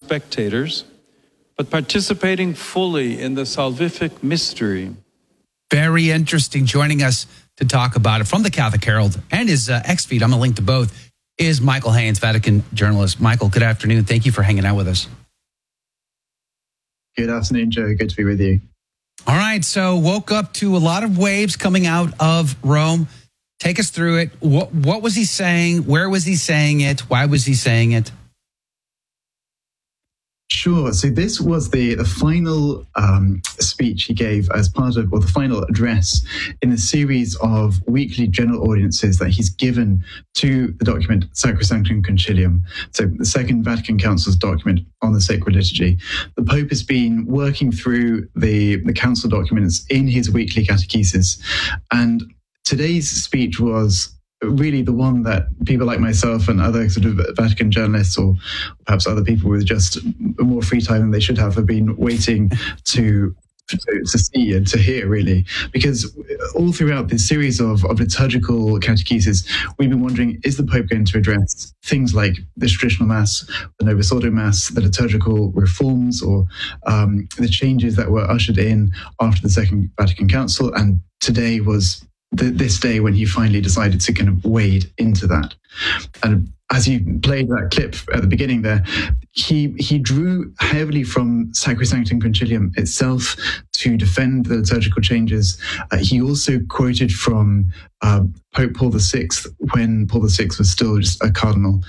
spectators, but participating fully in the salvific mystery. Very interesting. Joining us to talk about it from the Catholic Herald and his X feed, I'm going to link to both, is Michael Haynes, Vatican journalist. Michael, good afternoon. Thank you for hanging out with us. Good afternoon, Joe. Good to be with you. All right. So woke up to a lot of waves coming out of Rome. Take us through it. What was he saying? Where was he saying it? Why was he saying it? Sure. So this was the final speech he gave as part of, or the final address in a series of weekly general audiences that he's given to the document Sacrosanctum Concilium, so the Second Vatican Council's document on the sacred liturgy. The Pope has been working through the council documents in his weekly catechesis, and today's speech was really the one that people like myself and other sort of Vatican journalists, or perhaps other people with just more free time than they should have been waiting to see and to hear, really. Because all throughout this series of liturgical catechesis, we've been wondering, is the Pope going to address things like the traditional Mass, the Novus Ordo Mass, the liturgical reforms, or the changes that were ushered in after the Second Vatican Council? And today was this day when he finally decided to kind of wade into that. And as you played that clip at the beginning there, he drew heavily from Sacrosanctum Concilium itself to defend the liturgical changes. He also quoted from Pope Paul VI when Paul VI was still just a cardinal.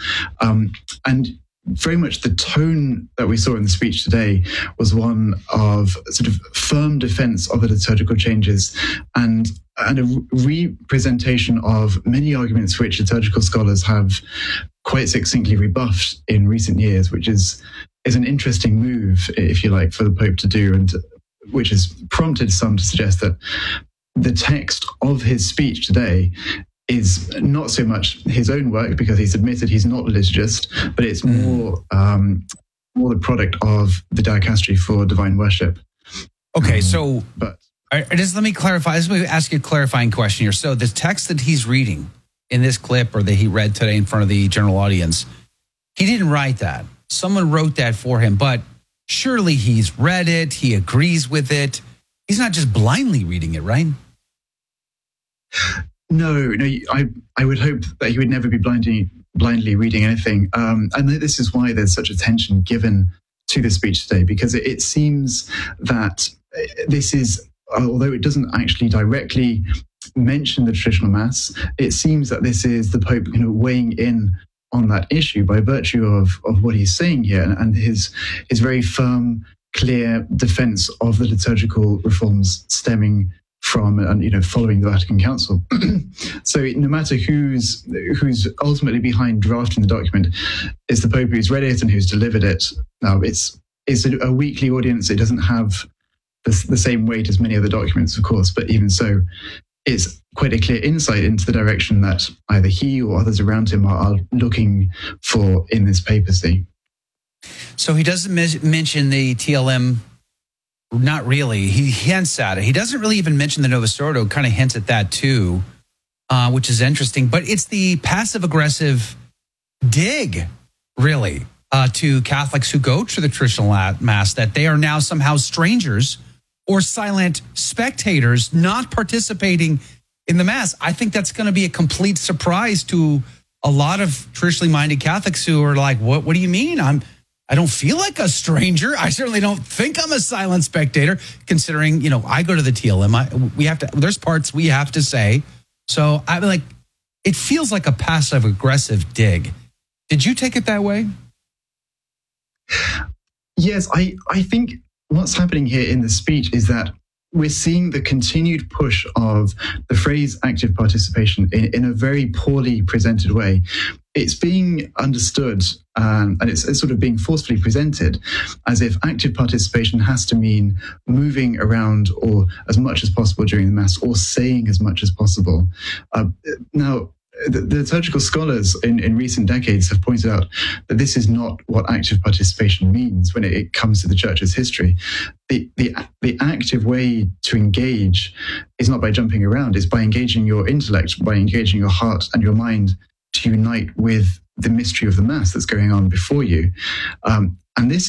And very much the tone that we saw in the speech today was one of sort of firm defense of the liturgical changes and a representation of many arguments which liturgical scholars have quite succinctly rebuffed in recent years, which is an interesting move, if you like, for the Pope to do, and which has prompted some to suggest that the text of his speech today is not so much his own work, because he's admitted he's not a liturgist, but it's more the product of the Dicastery for Divine Worship. Okay, so just let me clarify. Let me ask you a clarifying question here. So the text that he's reading in this clip, or that he read today in front of the general audience, he didn't write that. Someone wrote that for him, but surely he's read it. He agrees with it. He's not just blindly reading it, right? No, I would hope that he would never be blindly reading anything. And this is why there's such attention given to the speech today, because it seems that this is, although it doesn't actually directly mention the traditional Mass, it seems that this is the Pope weighing in on that issue by virtue of what he's saying here, and his very firm, clear defense of the liturgical reforms stemming from and following the Vatican Council. So no matter who's ultimately behind drafting the document, it's the Pope who's read it and who's delivered it. Now it's a weekly audience. It doesn't have the same weight as many other documents, of course, but even so, it's quite a clear insight into the direction that either he or others around him are looking for in this papacy. So he doesn't mention the TLM. Not really. He hints at it. He doesn't really even mention the Novus Ordo, kind of hints at that too, which is interesting. But it's the passive-aggressive dig, really, to Catholics who go to the traditional Mass, that they are now somehow strangers or silent spectators not participating in the Mass. I think that's going to be a complete surprise to a lot of traditionally minded Catholics who are like, what do you mean? I don't feel like a stranger. I certainly don't think I'm a silent spectator, considering, I go to the TLM. There's parts we have to say. So I'm like, it feels like a passive aggressive dig. Did you take it that way? Yes, I think what's happening here in the speech is that we're seeing the continued push of the phrase active participation in a very poorly presented way. It's being understood and it's sort of being forcefully presented as if active participation has to mean moving around or as much as possible during the Mass, or saying as much as possible. Now, the liturgical scholars in recent decades have pointed out that this is not what active participation means when it comes to the Church's history. The active way to engage is not by jumping around, it's by engaging your intellect, by engaging your heart and your mind to unite with the mystery of the Mass that's going on before you. And this